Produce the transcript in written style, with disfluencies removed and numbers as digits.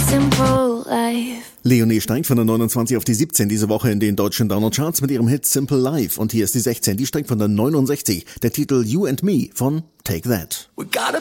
simple life. Leonie steigt von der 29 auf die 17 diese Woche in den deutschen Download-Charts mit ihrem Hit Simple Life. Und hier ist die 16, die steigt von der 69. Der Titel You and Me von Take That.